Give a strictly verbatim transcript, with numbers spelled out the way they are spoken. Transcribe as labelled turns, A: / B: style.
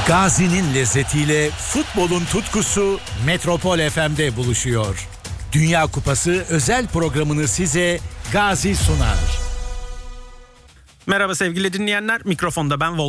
A: Gazi'nin lezzetiyle futbolun tutkusu Metropol F M'de buluşuyor. Dünya Kupası özel programını size Gazi sunar.
B: Merhaba sevgili dinleyenler, mikrofonda ben Volkan